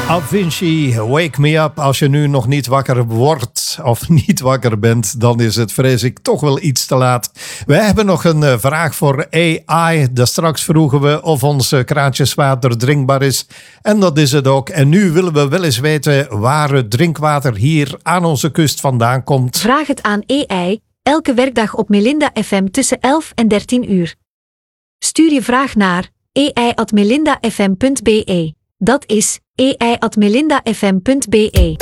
Avicii, Wake Me Up. Als je nu nog niet wakker wordt of niet wakker bent, dan is het, vrees ik, toch wel iets te laat. Wij hebben nog een vraag voor AI. Straks vroegen we of ons kraantjeswater drinkbaar is. En dat is het ook. En nu willen we wel eens weten waar het drinkwater hier aan onze kust vandaan komt. Vraag het aan AI, elke werkdag op Melinda FM tussen 11 en 13 uur. Stuur je vraag naar ai@melindafm.be. Dat is ai@melindafm.be.